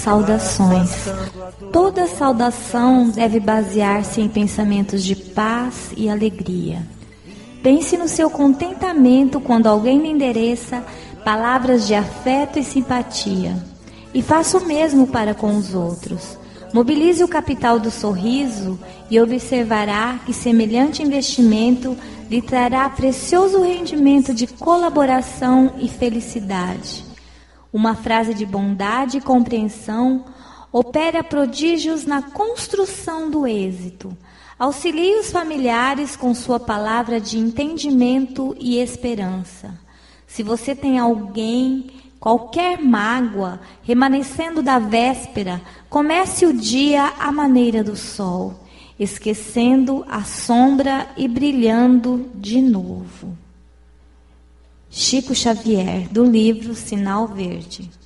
saudações. Toda saudação deve basear-se em pensamentos de paz e alegria. Pense no seu contentamento quando alguém lhe endereça palavras de afeto e simpatia. E faça o mesmo para com os outros. Mobilize o capital do sorriso e observará que semelhante investimento lhe trará precioso rendimento de colaboração e felicidade. Uma frase de bondade e compreensão opera prodígios na construção do êxito. Auxilie os familiares com sua palavra de entendimento e esperança. Se você tem qualquer mágoa remanescendo da véspera, comece o dia à maneira do sol, esquecendo a sombra e brilhando de novo. Chico Xavier, do livro Sinal Verde.